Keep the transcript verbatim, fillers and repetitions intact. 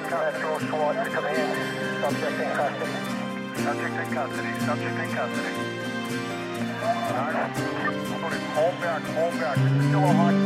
Metro SWAT to come in. Subject in custody. Subject in custody. Subject in custody. All right. Hold back. Hold back. Still a hot.